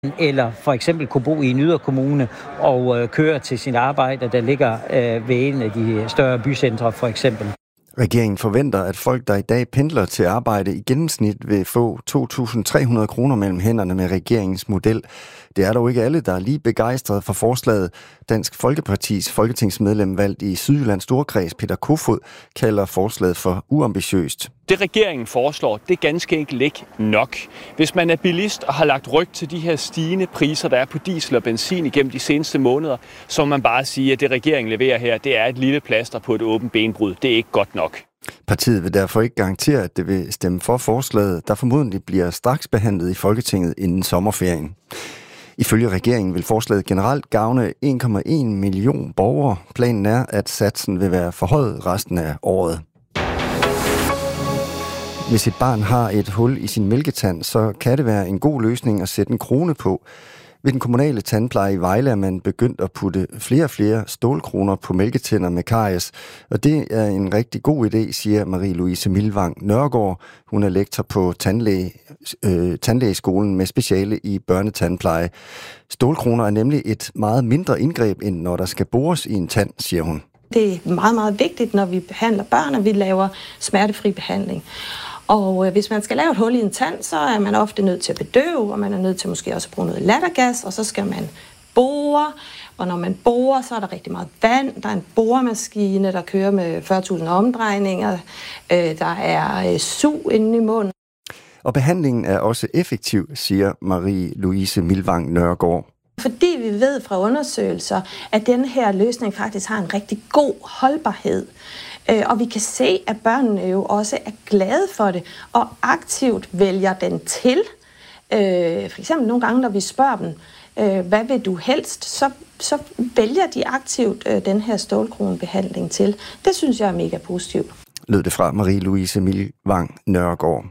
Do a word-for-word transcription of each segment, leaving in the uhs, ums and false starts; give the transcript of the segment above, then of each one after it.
eller for eksempel kunne bo i en yderkommune og øh, køre til sin arbejde, der ligger øh, ved en af de større bycentre for eksempel. Regeringen forventer, at folk, der i dag pendler til arbejde, i gennemsnit vil få to tusind tre hundrede kroner mellem hænderne med regeringens model. Det er dog ikke alle, der er lige begejstrede for forslaget. Dansk Folkepartis folketingsmedlem valgt i Sydjyllands Storkreds, Peter Kofod, kalder forslaget for uambitiøst. Det regeringen foreslår, det er ganske enkelt ikke nok. Hvis man er bilist og har lagt ryg til de her stigende priser, der er på diesel og benzin igennem de seneste måneder, så må man bare sige, at det regeringen leverer her, det er et lille plaster på et åbent benbrud. Det er ikke godt nok. Partiet vil derfor ikke garantere, at det vil stemme for forslaget, der formodentlig bliver straks behandlet i Folketinget inden sommerferien. Ifølge regeringen vil forslaget generelt gavne en komma en million borgere. Planen er, at satsen vil være forhøjet resten af året. Hvis et barn har et hul i sin mælketand, så kan det være en god løsning at sætte en krone på. Ved den kommunale tandpleje i Vejle er man begyndt at putte flere og flere stålkroner på mælketænder med karies. Og det er en rigtig god idé, siger Marie-Louise Milvang Nørgaard. Hun er lektor på tandlæge, øh, tandlægeskolen med speciale i børnetandpleje. Stålkroner er nemlig et meget mindre indgreb, end når der skal bores i en tand, siger hun. Det er meget, meget vigtigt, når vi behandler børn, at vi laver smertefri behandling. Og øh, hvis man skal lave et hul i en tand, så er man ofte nødt til at bedøve, og man er nødt til måske også at bruge noget lattergas, og så skal man bore. Og når man borer, så er der rigtig meget vand. Der er en boremaskine, der kører med fyrre tusind omdrejninger. Øh, der er øh, sug inde i munden. Og behandlingen er også effektiv, siger Marie-Louise Milvang Nørgaard. Fordi vi ved fra undersøgelser, at den her løsning faktisk har en rigtig god holdbarhed. Og vi kan se, at børnene jo også er glade for det, og aktivt vælger den til. For eksempel nogle gange, når vi spørger dem, hvad vil du helst, så, så vælger de aktivt den her stålkronebehandling til. Det synes jeg er mega positivt. Lød det fra Marie-Louise Milvang Nørgaard.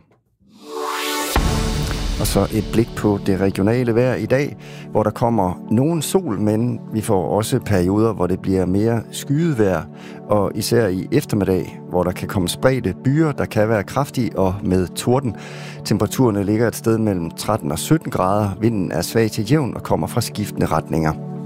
Og så et blik på det regionale vejr i dag, hvor der kommer nogen sol, men vi får også perioder, hvor det bliver mere skyet vejr, og især i eftermiddag, hvor der kan komme spredte byer, der kan være kraftige og med torden. Temperaturerne ligger et sted mellem tretten og sytten grader, vinden er svag til jævn og kommer fra skiftende retninger.